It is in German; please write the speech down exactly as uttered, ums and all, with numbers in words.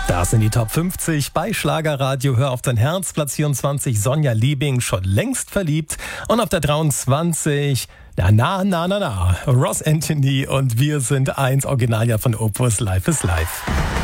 Das sind die Top fünfzig bei Schlagerradio. Hör auf dein Herz. Platz vierundzwanzig, Sonja Liebing, schon längst verliebt. Und auf der dreiundzwanzig, na, na, na, na, na, Ross Anthony und wir sind eins, Originaljahr von Opus, Life is Life.